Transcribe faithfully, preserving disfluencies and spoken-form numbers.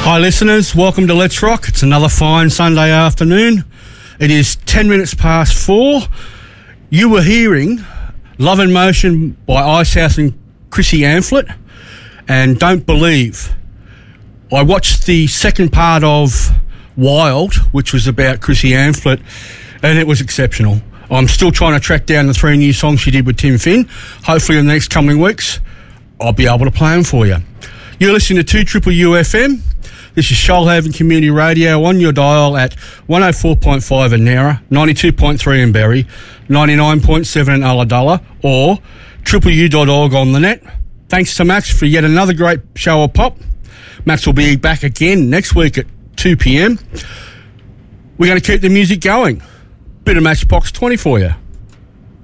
Hi listeners, welcome to Let's Rock. It's another fine Sunday afternoon. It is ten minutes past four. You were hearing Love in Motion by Icehouse and Chrissy Amphlett, and Don't Believe. I watched the second part of Wild, which was about Chrissy Amphlett, and it was exceptional. I'm still trying to track down the three new songs she did with Tim Finn. Hopefully in the next coming weeks, I'll be able to play them for you. You're listening to two Triple U F M. This is Shoalhaven Community Radio on your dial at one oh four point five in Nowra, ninety-two point three in Berry, ninety-nine point seven in Ulladulla, or triple u dot org on the net. Thanks to Max for yet another great show of pop. Max will be back again next week at two p.m. We're going to keep the music going. Bit of Matchbox twenty for you.